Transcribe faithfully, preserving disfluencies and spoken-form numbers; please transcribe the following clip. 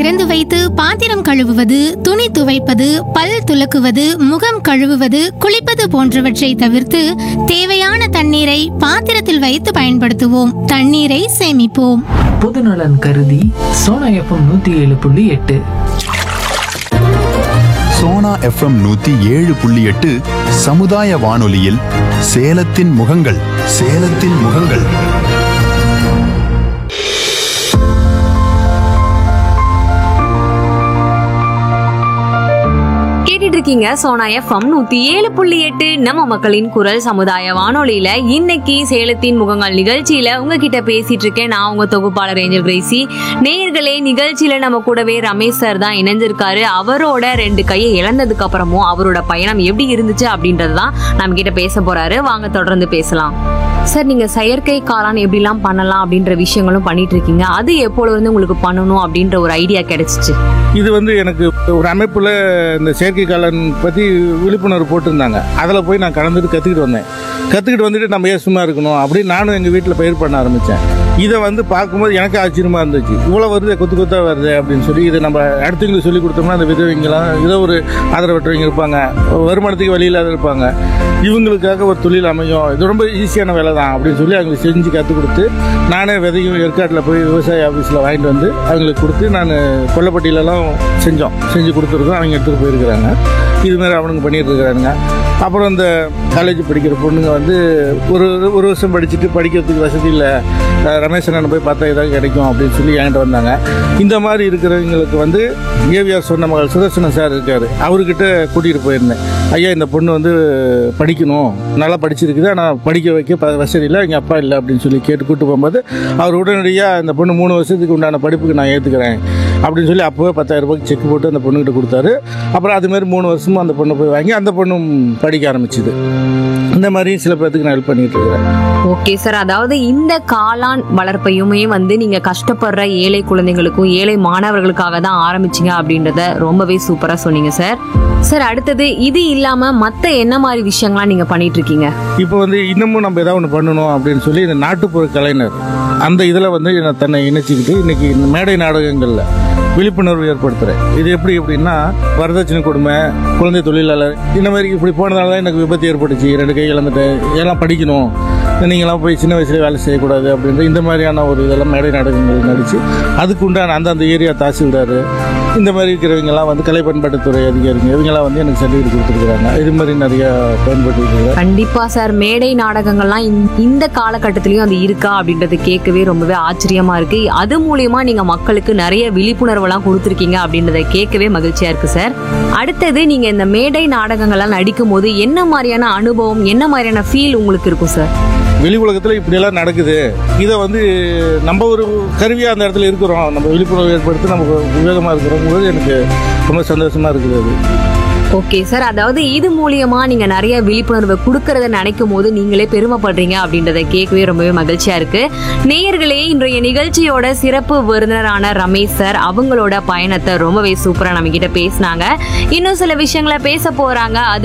திறந்து வைத்து பாத்திரம் கழுவுவது, துணி துவைப்பது, பல் துலக்குவது, முகம் கழுவுவது, குளிப்பது போன்றவற்றை தவிர்த்து தேவையான தண்ணீரை பாத்திரத்தில் வைத்து பயன்படுத்துவோம். தண்ணீரை சேமிப்போம். பொதுநலன் கருதி சோனா எஃப்எம் நூத்தி ஏழு புள்ளி எட்டு. சோனா எஃப்எம் நூத்தி ஏழு புள்ளி எட்டு சமுதாய வானொலியில் சேலத்தின் முகங்கள் சேலத்தின் முகங்கள். இருக்கீங்க சோனா எஃப்எம் நூத்தி ஏழு புள்ளி எட்டு நம்ம மக்களின் குரல் சமுதாய வானொலியில இன்னைக்கு சேலத்தின் முகங்கள் நிகழ்ச்சியில உங்ககிட்ட பேசிட்டு இருக்கேன். நான் உங்க தொகுப்பாளர் ஏஞ்சல் கிரேசி. நேயர்களே, நிகழ்ச்சியில நம்ம கூடவே ரமேஷ் சார் தான் இணைஞ்சிருக்காரு. அவரோட ரெண்டு கையை இழந்ததுக்கு அப்புறமும் அவரோட பயணம் எப்படி இருந்துச்சு அப்படின்றதுதான் நம்ம கிட்ட பேச போறாரு. வாங்க தொடர்ந்து பேசலாம். சார், நீங்க செயற்கை காளான் எப்படிலாம் பண்ணலாம் அப்படின்ற விஷயங்களும் பண்ணிட்டு இருக்கீங்க. அது எப்போது வந்து உங்களுக்கு பண்ணணும் அப்படின்ற ஒரு ஐடியா கிடைச்சிச்சு? இது வந்து எனக்கு ஒரு அமைப்புல இந்த செயற்கை காளான் பத்தி விழிப்புணர்வு போட்டிருந்தாங்க. அதில் போய் நான் கலந்துட்டு கற்றுக்கிட்டு வந்தேன். கற்றுக்கிட்டு வந்துட்டு நம்ம ஏன் சும்மா இருக்கணும் அப்படின்னு நானும் எங்கள் வீட்டில் பயிர் பண்ண ஆரம்பித்தேன். இதை வந்து பார்க்கும்போது எனக்கு ஆச்சரியமாக இருந்துச்சு. இவ்வளோ வருது, கொத்து கொத்தாக வருது அப்படின்னு சொல்லி இதை நம்ம அடுத்தவங்களுக்கு சொல்லி கொடுத்தோம்னா அந்த விதவைங்களாம் ஏதோ ஒரு ஆதரவற்றவங்க இருப்பாங்க, வருமானத்துக்கு வழியில்லாத இருப்பாங்க, இவங்களுக்காக ஒரு தொழில் அமையும், இது ரொம்ப ஈஸியான வேலை தான் அப்படின்னு சொல்லி அவங்களுக்கு செஞ்சு கற்றுக் கொடுத்து நானே விதையும் ஏற்காட்டில் போய் விவசாய ஆஃபீஸில் வாங்கிட்டு வந்து அவங்களுக்கு கொடுத்து நான் கொல்லப்பட்டியிலலாம் செஞ்சோம் செஞ்சு கொடுத்துருக்கோம். அவங்க எடுத்துகிட்டு போயிருக்கிறாங்க. இதுமாரி அவனுங்க பண்ணிட்டு இருக்கிறானுங்க. அப்புறம் இந்த காலேஜ் படிக்கிற பொண்ணுங்க வந்து ஒரு ஒரு வருஷம் படிச்சுட்டு படிக்கிறதுக்கு வசதி இல்லை, ரமேஷ் அண்ணனை போய் பார்த்தா ஏதாவது கிடைக்கும் அப்படின்னு சொல்லி என்கிட்ட வந்தாங்க. இந்த மாதிரி இருக்கிறவங்களுக்கு வந்து ஏவிஆர் சொன்ன மகள் சுதர்சன சார் இருக்கார், அவர்கிட்ட கூட்டிகிட்டு போயிருந்தேன். ஐயா, இந்த பொண்ணு வந்து படிக்கணும், நல்லா படிச்சிருக்குது, ஆனால் படிக்க வைக்க வசதி இல்லை, எங்கள் அப்பா இல்லை அப்படின்னு சொல்லி கேட்டு கூப்பிட்டு போகும்போது அவர் உடனடியாக இந்த பொண்ணு மூணு வருஷத்துக்கு உண்டான படிப்புக்கு நான் ஏற்றுக்கிறேன் அப்படின்னு சொல்லி அப்போவே பத்தாயிரம் ரூபாய்க்கு செக் போட்டு அந்த பொண்ணுக்கிட்ட கொடுத்தாரு. அப்புறம் அதுமாரி மூணு வருஷமும் அந்த பொண்ணை போய் வாங்கி அந்த பொண்ணும் படிக்க ஆரம்பிச்சுது. இந்த மாதிரி சில பேருக்கு நான் ஹெல்ப் பண்ணிட்டு இருக்கிறேன். ஓகே சார், அதாவது இந்த காளான் வளர்ப்பையுமே வந்து நீங்க கஷ்டப்படுற ஏழை குழந்தைங்களுக்கும் ஏழை மாணவர்களுக்காக தான் ஆரம்பிச்சீங்க அப்படின்றத ரொம்பவே சூப்பரா சொன்னீங்க சார். சார், அடுத்தது இது இல்லாம மத்த என்ன மாதிரி விஷயங்கள்லாம் நீங்க பண்ணிட்டு இருக்கீங்க? இப்போ வந்து இன்னமும் நம்ம ஏதாவது ஒன்று பண்ணணும் அப்படின்னு சொல்லி இந்த நாட்டுப்புற கலைஞர் அந்த இதில் வந்து நான் தன்னை இணைச்சிக்கிட்டு இன்னைக்கு இந்த மேடை நாடகங்களில் விழிப்புணர்வு ஏற்படுத்துகிறேன். இது எப்படி எப்படின்னா, வரதட்சணை கொடுமை, குழந்தை தொழிலாளர், இந்த மாதிரி இப்படி போனதால தான் எனக்கு விபத்து ஏற்பட்டுச்சு, ரெண்டு கை இழந்துட்டேன், எல்லாம் படிக்கணும், நீங்களாம் போய் சின்ன வயசுல வேலை செய்யக்கூடாது அப்படின்ற இந்த மாதிரியான ஒரு இதெல்லாம் மேடை நாடகங்கள் நடித்து அதுக்கு உண்டான அந்தந்த ஏரியா தாசில்தார் இந்த மாதிரி இருக்கிறவங்கலாம் வந்து கலை பண்பாட்டுத்துறை அதிகாரிங்க இவங்கெல்லாம் வந்து எனக்கு சர்டிஃபிகேட் கொடுத்துருக்குறாங்க. இது மாதிரி நிறைய பயன்பட்டு இருக்கு. கண்டிப்பா சார், மேடை நாடகங்கள்லாம் இந்த காலகட்டத்திலயும் அது இருக்கா அப்படின்றது கேட்கவே ரொம்பவே ஆச்சரியமா இருக்கு. அது மூலியமா நீங்க மக்களுக்கு நிறைய விழிப்புணர்வு எல்லாம் கொடுத்துருக்கீங்க அப்படின்றத கேட்கவே மகிழ்ச்சியா இருக்கு சார். அடுத்தது, நீங்க இந்த மேடை நாடகங்கள்லாம் நடிக்கும் போது என்ன மாதிரியான அனுபவம், என்ன மாதிரியான ஃபீல் உங்களுக்கு இருக்கும் சார்? வெளி உலகத்தில் இப்படியெல்லாம் நடக்குது, இதை வந்து நம்ம ஒரு கருவியாக அந்த இடத்துல இருக்கிறோம், நம்ம விழிப்புணர்வு ஏற்படுத்தி நமக்கு உபயோகமாக இருக்கிறோம் போது எனக்கு ரொம்ப சந்தோஷமாக இருக்குது அது. ஓகே சார், அதாவது இது மூலியமா நீங்க நிறைய விழிப்புணர்வை கொடுக்கறத நினைக்கும் போது நீங்களே பெருமைப்படுறீங்க அப்படின்றத கேட்கவே ரொம்பவே மகிழ்ச்சியா இருக்கு. நேயர்களே, இன்றைய நிகழ்ச்சியோட சிறப்பு விருந்தினரான ரமேஷ் சார் அவங்களோட பயணத்தை ரொம்பவே சூப்பரா நம்ம கிட்ட பேசினாங்க. இன்னும் சில விஷயங்களை பேச போறாங்க. அது